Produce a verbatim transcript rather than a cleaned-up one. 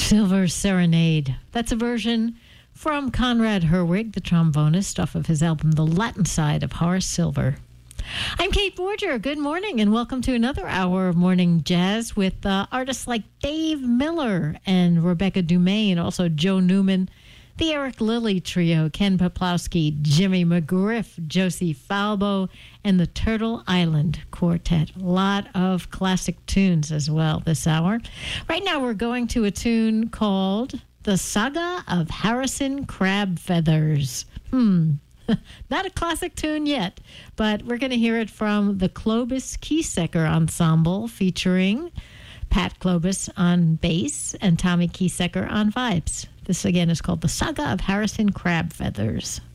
Silver Serenade. That's a version from Conrad Herwig, the trombonist, off of his album The Latin Side of Horace Silver. I'm Kate Borger. Good morning, and welcome to another hour of Morning Jazz with uh, artists like Dave Miller and Rebecca Dumais, and also Joe Newman, the Eric Lilly Trio, Ken Poplowski, Jimmy McGriff, Josie Falbo, and the Turtle Island Quartet. A lot of classic tunes as well this hour. Right now we're going to a tune called The Saga of Harrison Crab Feathers. Hmm. Not a classic tune yet, but we're going to hear it from the Clovis Kiesecker Ensemble featuring Pat Clovis on bass and Tommy Kiesecker on vibes. This again is called The Saga of Harrison Crab Feathers.